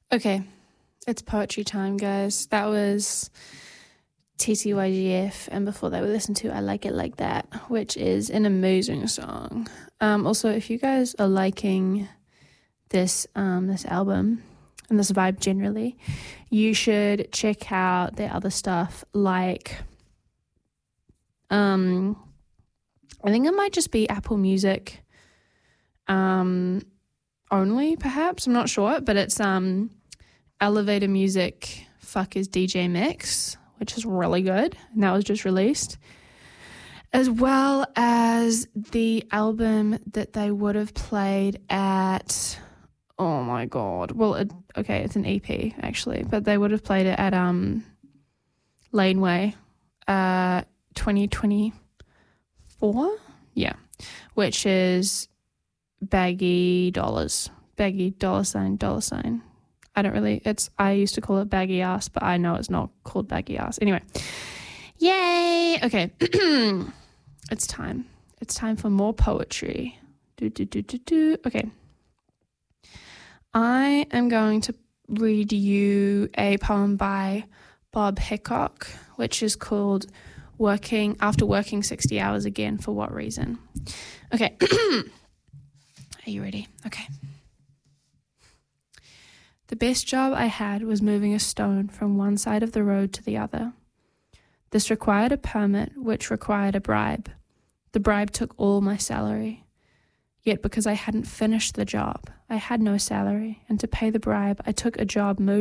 Okay, it's poetry time, guys. That was TTYGF, and before that we listened to I Like It Like That, which is an amazing song. Also, if you guys are liking this album and this vibe generally, you should check out their other stuff, like I think it might just be Apple Music only, perhaps, I'm not sure, but it's Elevator Music Fuck Is DJ Mix, which is really good, and that was just released, as well as the album that they would have played at, oh my god, well, it's an EP actually, but they would have played it at Laneway 2024, yeah, which is Baggy dollar sign. I used to call it baggy ass, but I know it's not called baggy ass. Anyway, yay. Okay. It's time for more poetry. Okay. I am going to read you a poem by Bob Hickok, which is called After Working 60 Hours Again, For What Reason? Okay. Are you ready? Okay. The best job I had was moving a stone from one side of the road to the other. This required a permit, which required a bribe. The bribe took all my salary. Yet because I hadn't finished the job, I had no salary, and to pay the bribe, I took a job moving